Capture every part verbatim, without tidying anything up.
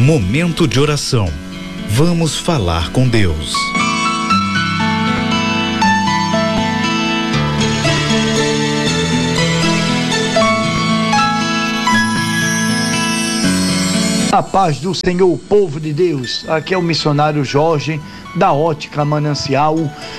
Momento de oração. Vamos falar com Deus. A paz do Senhor, povo de Deus. Aqui é o missionário Jorge, da Ótica Manancial,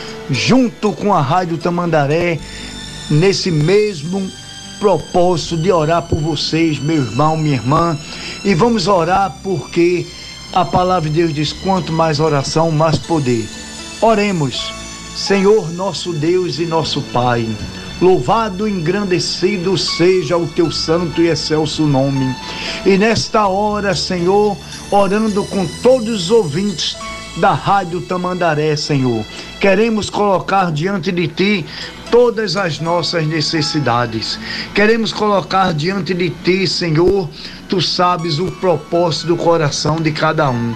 junto com a Rádio Tamandaré, nesse mesmo propósito de orar por vocês, meu irmão, minha irmã. E vamos orar porque a palavra de Deus diz: quanto mais oração, mais poder. Oremos. Senhor, nosso Deus e nosso Pai, louvado e engrandecido seja o teu santo e excelso nome. E nesta hora, Senhor, orando com todos os ouvintes da Rádio Tamandaré, Senhor, queremos colocar diante de ti todas as nossas necessidades. Queremos colocar diante de ti, Senhor, tu sabes o propósito do coração de cada um.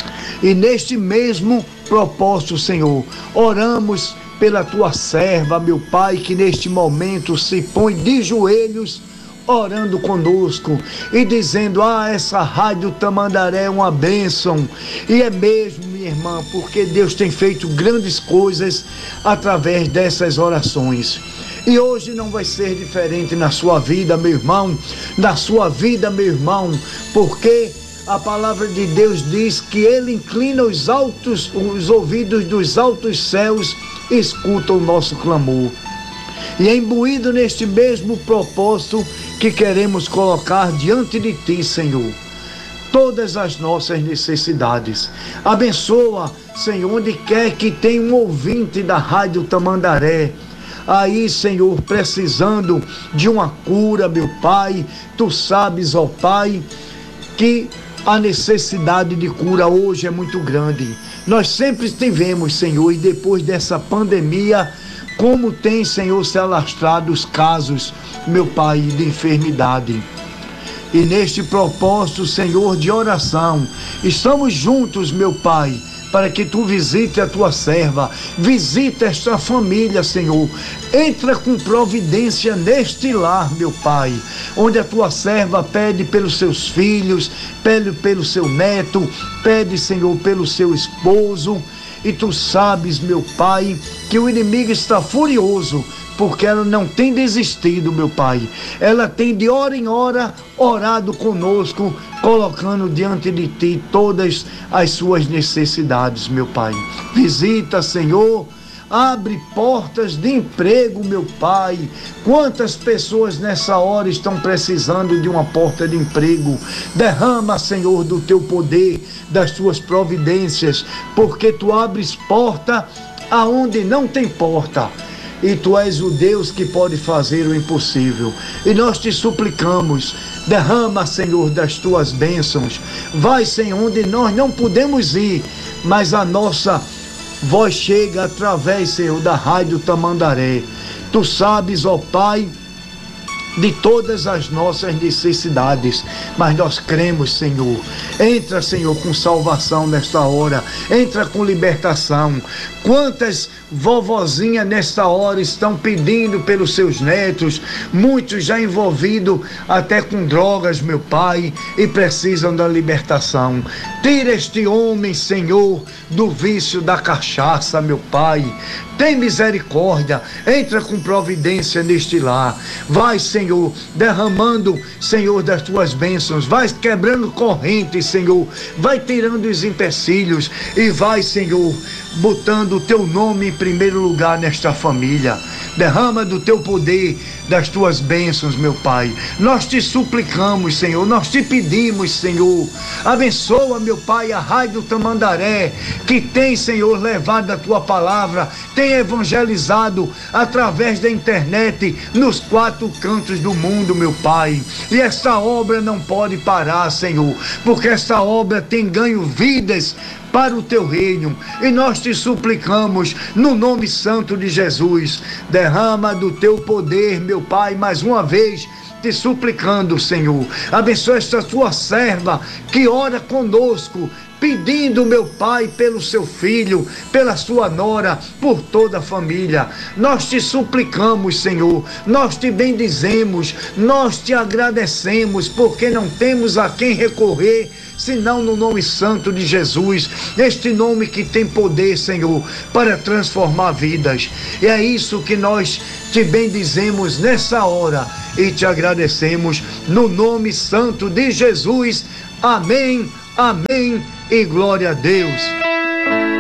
E neste mesmo propósito, Senhor, oramos pela tua serva, meu Pai, que neste momento se põe de joelhos orando conosco e dizendo: ah, essa Rádio Tamandaré é uma bênção. E é mesmo, minha irmã, porque Deus tem feito grandes coisas através dessas orações. E hoje não vai ser diferente na sua vida, meu irmão, na sua vida, meu irmão, porque a palavra de Deus diz que Ele inclina os altos, os ouvidos dos altos céus, escuta o nosso clamor. E é imbuído neste mesmo propósito que queremos colocar diante de ti, Senhor, todas as nossas necessidades. Abençoa, Senhor, onde quer que tenha um ouvinte da Rádio Tamandaré, aí, Senhor, precisando de uma cura, meu Pai. Tu sabes, ó Pai, que a necessidade de cura hoje é muito grande. Nós sempre tivemos, Senhor, e depois dessa pandemia, como tem, Senhor, se alastrado os casos, meu Pai, de enfermidade. E neste propósito, Senhor, de oração, estamos juntos, meu Pai, para que tu visite a tua serva, visita esta família, Senhor. Entra com providência neste lar, meu Pai, onde a tua serva pede pelos seus filhos, pede pelo seu neto, pede, Senhor, pelo seu esposo. E tu sabes, meu Pai, que o inimigo está furioso, porque ela não tem desistido, meu Pai. Ela tem de hora em hora orado conosco, colocando diante de ti todas as suas necessidades, meu Pai. Visita, Senhor, abre portas de emprego, meu Pai. Quantas pessoas nessa hora estão precisando de uma porta de emprego? Derrama, Senhor, do teu poder, das tuas providências, porque tu abres porta aonde não tem porta. E tu és o Deus que pode fazer o impossível. E nós te suplicamos, derrama, Senhor, das tuas bênçãos. Vai, Senhor, onde nós não podemos ir, mas a nossa voz chega através, Senhor, da Rádio Tamandaré. Tu sabes, ó Pai, de todas as nossas necessidades, mas nós cremos, Senhor. Entra, Senhor, com salvação nesta hora, entra com libertação. Quantas vovozinhas nesta hora estão pedindo pelos seus netos, muitos já envolvidos até com drogas, meu Pai, e precisam da libertação. Tira este homem, Senhor, do vício da cachaça, meu Pai. Tem misericórdia, entra com providência neste lar. Vai, Senhor, derramando, Senhor, das tuas bênçãos. Vai quebrando correntes, Senhor. Vai tirando os empecilhos e vai, Senhor, botando o teu nome em primeiro lugar nesta família. Derrama do teu poder, das tuas bênçãos, meu Pai. Nós te suplicamos, Senhor, nós te pedimos, Senhor. Abençoa, meu Pai, a Rádio Tamandaré, que tem, Senhor, levado a tua palavra, tem evangelizado através da internet nos quatro cantos do mundo, meu Pai. E esta obra não pode parar, Senhor, porque esta obra tem ganho vidas para o teu reino, e nós te suplicamos no nome santo de Jesus. Derrama do teu poder, meu Pai, mais uma vez te suplicando, Senhor. Abençoa esta tua serva que ora conosco, pedindo, meu Pai, pelo seu filho, pela sua nora, por toda a família. Nós te suplicamos, Senhor, nós te bendizemos, nós te agradecemos, porque não temos a quem recorrer, senão no nome santo de Jesus, este nome que tem poder, Senhor, para transformar vidas. E é isso que nós te bendizemos nessa hora e te agradecemos no nome santo de Jesus. Amém, amém e glória a Deus.